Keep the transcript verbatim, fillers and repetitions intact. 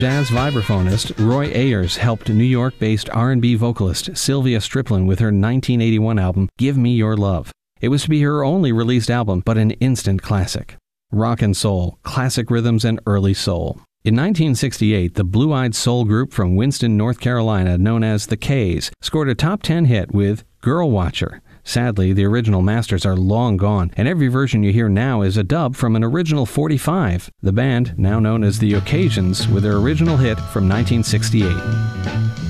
Jazz vibraphonist Roy Ayers helped New York-based R and B vocalist Sylvia Striplin with her nineteen eighty-one album, Give Me Your Love. It was to be her only released album, but an instant classic. Rock and soul, classic rhythms, and early soul. In nineteen sixty-eight, the blue-eyed soul group from Winston, North Carolina, known as the K's, scored a top ten hit with Girl Watcher. Sadly, the original masters are long gone, and every version you hear now is a dub from an original forty-five. The band, now known as The Occasions, with their original hit from nineteen sixty-eight.